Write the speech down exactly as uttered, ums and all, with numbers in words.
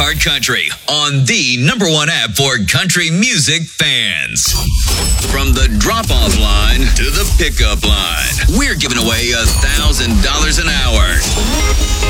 iHeart Country on the number one app for country music fans. From the drop-off line to the pickup line, we're giving away one thousand dollars an hour.